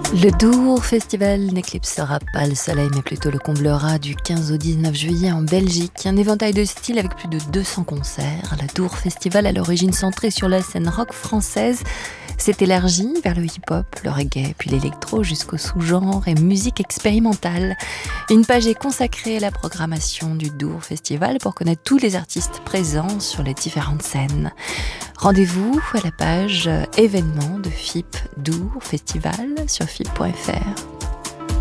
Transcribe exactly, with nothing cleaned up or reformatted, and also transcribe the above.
Le Dour Festival n'éclipsera pas le soleil, mais plutôt le comblera du quinze au dix-neuf juillet en Belgique. Un éventail de styles avec plus de deux cents concerts. Le Dour Festival, à l'origine centré sur la scène rock française, s'est élargi vers le hip-hop, le reggae, puis l'électro jusqu'au sous-genre et musique expérimentale. Une page est consacrée à la programmation du Dour Festival pour connaître tous les artistes présents sur les différentes scènes. Rendez-vous à la page événements de F I P Dour Festival sur F I P point F R.